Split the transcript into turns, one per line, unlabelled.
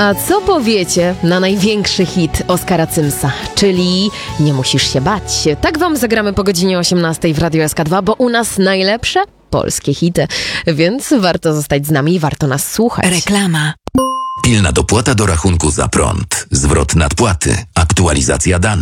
A co powiecie na największy hit Oskara Cymsa, czyli Nie musisz się bać? Tak wam zagramy po godzinie 18 w Radio SK2, bo u nas najlepsze polskie hity, więc warto zostać z nami i warto nas słuchać.
Reklama.
Pilna dopłata do rachunku za prąd, zwrot nadpłaty, aktualizacja danych.